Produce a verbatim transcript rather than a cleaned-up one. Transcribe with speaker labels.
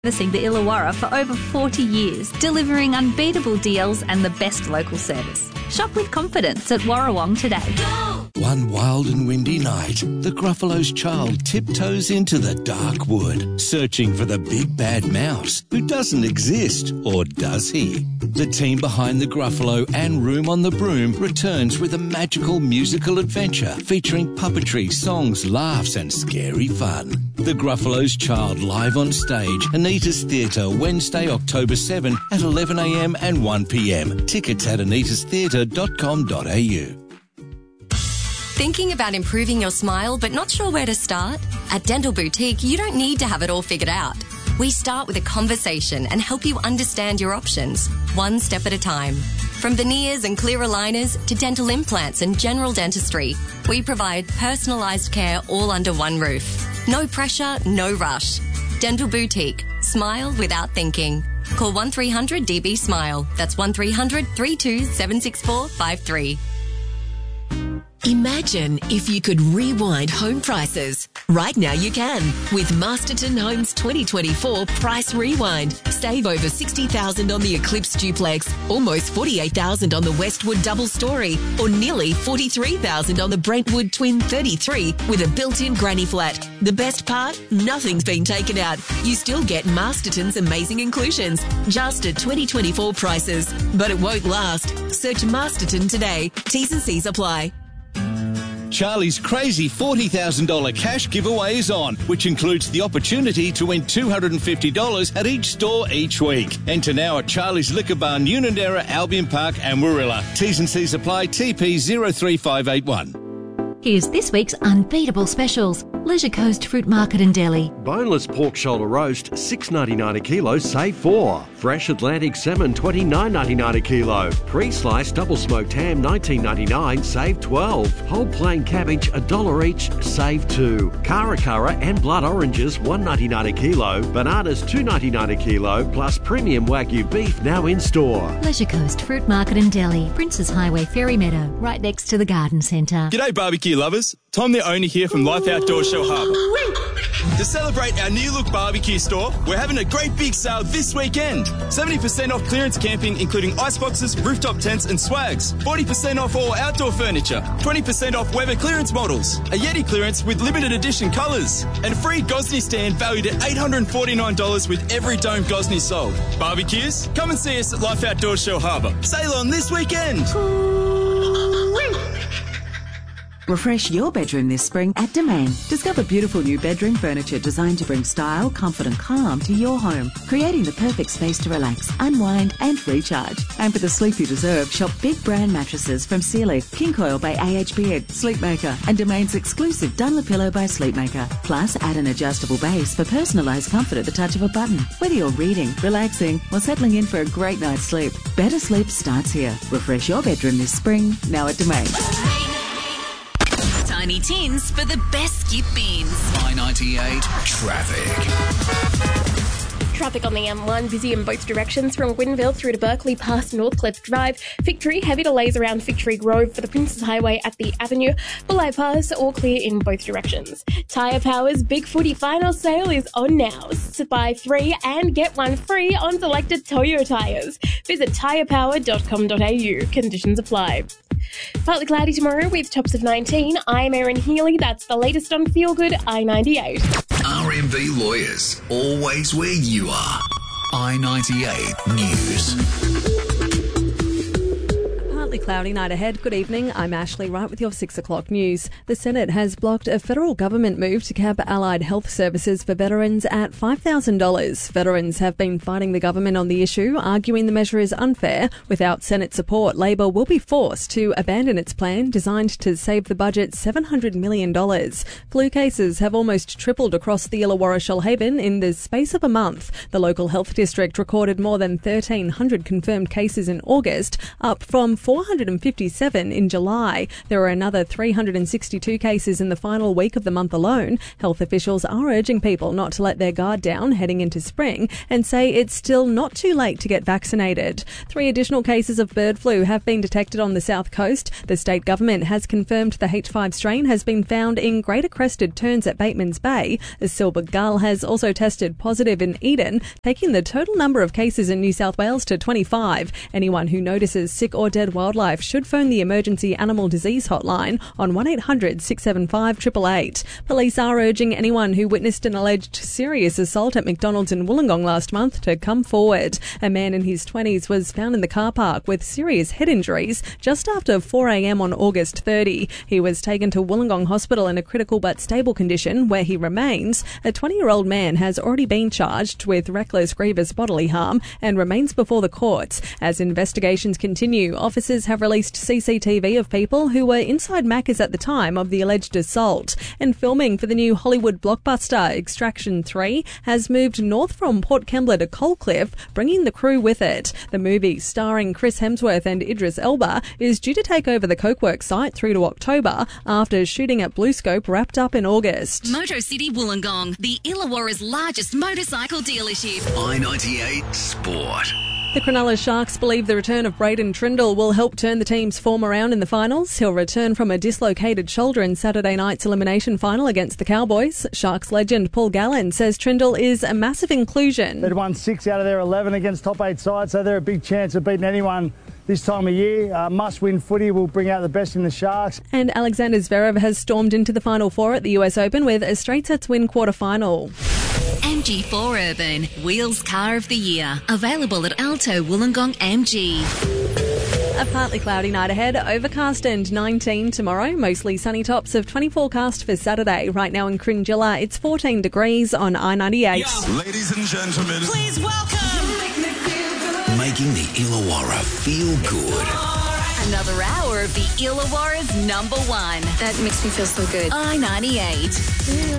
Speaker 1: Servicing the Illawarra for over forty years, delivering unbeatable deals and the best local service. Shop with confidence at Warrawong today.
Speaker 2: One wild and windy night, the Gruffalo's child tiptoes into the dark wood, searching for the big bad mouse, who doesn't exist, or does he? The team behind the Gruffalo and Room on the Broom returns with a magical musical adventure featuring puppetry, songs, laughs and scary fun. The Gruffalo's Child live on stage, Anita's Theatre, Wednesday, October seventh at eleven a m and one p m. Tickets at anitas theatre dot com dot a u.
Speaker 3: Thinking about improving your smile but not sure where to start? At Dental Boutique, you don't need to have it all figured out. We start with a conversation and help you understand your options, one step at a time. From veneers and clear aligners to dental implants and general dentistry, we provide personalised care all under one roof. No pressure, no rush. Dental Boutique. Smile without thinking. Call one three hundred D B SMILE. That's one three hundred, three two seven six four five three.
Speaker 4: Imagine if you could rewind home prices. Right now you can with Masterton Homes twenty twenty-four Price Rewind. Save over sixty thousand dollars on the Eclipse Duplex, almost forty-eight thousand dollars on the Westwood Double Story, or nearly forty-three thousand dollars on the Brentwood Twin thirty-three with a built-in granny flat. The best part? Nothing's been taken out. You still get Masterton's amazing inclusions, just at twenty twenty-four prices. But it won't last. Search Masterton today. T's and C's apply.
Speaker 2: Charlie's crazy forty thousand dollars cash giveaway is on, which includes the opportunity to win two hundred fifty dollars at each store each week. Enter now at Charlie's Liquor Bar, Unanderra, Albion Park and Warilla. T's and C's apply. T P zero three five eight one.
Speaker 5: Here's this week's unbeatable specials. Leisure Coast Fruit Market and Deli.
Speaker 6: Boneless pork shoulder roast, six dollars ninety-nine a kilo, save four. Fresh Atlantic salmon, twenty-nine dollars ninety-nine a kilo. Pre-sliced double smoked ham, nineteen dollars ninety-nine, save twelve. Whole plain cabbage, a dollar each, save two. Cara Cara and blood oranges, one dollars ninety-nine a kilo. Bananas, two dollars ninety-nine a kilo, plus premium Wagyu beef now in store.
Speaker 5: Leisure Coast Fruit Market and Deli, Princes Highway, Ferry Meadow, right next to the Garden Centre.
Speaker 7: G'day barbecue lovers, Tom the owner here from Life Outdoors Shell Harbour. To celebrate our new look barbecue store, we're having a great big sale this weekend. seventy percent off clearance camping, including ice boxes, rooftop tents and swags. forty percent off all outdoor furniture. twenty percent off Weber clearance models. A Yeti clearance with limited edition colours. And a free Gosney stand valued at eight hundred forty-nine dollars with every dome Gosney sold. Barbecues? Come and see us at Life Outdoors Shell Harbour. Sail on this weekend.
Speaker 8: Refresh your bedroom this spring at Domain. Discover beautiful new bedroom furniture designed to bring style, comfort and calm to your home, creating the perfect space to relax, unwind and recharge. And for the sleep you deserve, shop big brand mattresses from Sealy, King Coil by A H Beard, Sleepmaker and Domain's exclusive Dunlopillow by Sleepmaker. Plus, add an adjustable base for personalised comfort at the touch of a button. Whether you're reading, relaxing or settling in for a great night's sleep, better sleep starts here. Refresh your bedroom this spring, now at Domain.
Speaker 4: Tiny Tins for the best skip beans.
Speaker 9: I ninety-eight traffic.
Speaker 10: Traffic on the M one, busy in both directions from Gwynville through to Berkeley past Northcliffe Drive. Victory, heavy delays around Victory Grove for the Princes Highway at the Avenue. Bulli Pass, all clear in both directions. Tyre Power's Big Footy final sale is on now. Buy three and get one free on selected Toyo tyres. Visit tyre power dot com dot a u. Conditions apply. Partly cloudy tomorrow with tops of nineteen. I'm Erin Healy. That's the latest on Feel Good I ninety-eight.
Speaker 9: R M B Lawyers, always where you are. I ninety-eight News.
Speaker 11: Partly cloudy night ahead. Good evening. I'm Ashley Wright with your six o'clock news. The Senate has blocked a federal government move to cap allied health services for veterans at five thousand dollars. Veterans have been fighting the government on the issue, arguing the measure is unfair. Without Senate support, Labor will be forced to abandon its plan designed to save the budget seven hundred million dollars. Flu cases have almost tripled across the Illawarra Shoalhaven in the space of a month. The local health district recorded more than thirteen hundred confirmed cases in August, up from four four hundred fifty-seven in July. There were another three hundred sixty-two cases in the final week of the month alone. Health officials are urging people not to let their guard down heading into spring and say it's still not too late to get vaccinated. Three additional cases of bird flu have been detected on the south coast. The state government has confirmed the H five strain has been found in greater crested terns at Bateman's Bay. A silver gull has also tested positive in Eden, taking the total number of cases in New South Wales to twenty-five. Anyone who notices sick or dead wildlife should phone the Emergency Animal Disease Hotline on one eight hundred six seven five eight eight eight. Police are urging anyone who witnessed an alleged serious assault at McDonald's in Wollongong last month to come forward. A man in his twenties was found in the car park with serious head injuries just after four a.m. on August thirtieth. He was taken to Wollongong Hospital in a critical but stable condition where he remains. A twenty-year-old man has already been charged with reckless grievous bodily harm and remains before the courts. As investigations continue, officers have released C C T V of people who were inside Macca's at the time of the alleged assault. And filming for the new Hollywood blockbuster Extraction three has moved north from Port Kembla to Coalcliff, bringing the crew with it. The movie, starring Chris Hemsworth and Idris Elba, is due to take over the Cokeworks site through to October after shooting at BlueScope wrapped up in August.
Speaker 12: Moto City Wollongong, the Illawarra's largest motorcycle dealership.
Speaker 9: I ninety-eight Sport.
Speaker 11: The Cronulla Sharks believe the return of Braden Trindle will help turn the team's form around in the finals. He'll return from a dislocated shoulder in Saturday night's elimination final against the Cowboys. Sharks legend Paul Gallen says Trindle is a massive inclusion.
Speaker 13: They'd won six out of their eleven against top eight sides, so they're a big chance of beating anyone this time of year. Uh, must-win footy will bring out the best in the Sharks.
Speaker 11: And Alexander Zverev has stormed into the Final Four at the U S Open with a straight sets win quarter-final.
Speaker 12: M G four Urban, Wheels Car of the Year. Available at Alto Wollongong M G.
Speaker 11: A partly cloudy night ahead, overcast and nineteen tomorrow, mostly sunny tops of twenty forecast for Saturday. Right now in Cringilla, it's fourteen degrees on I ninety-eight.
Speaker 9: Yeah. Ladies and gentlemen,
Speaker 12: please welcome
Speaker 9: making the Illawarra feel good.
Speaker 12: Another hour of the Illawarra's number one.
Speaker 3: That makes me feel so good.
Speaker 12: I ninety-eight.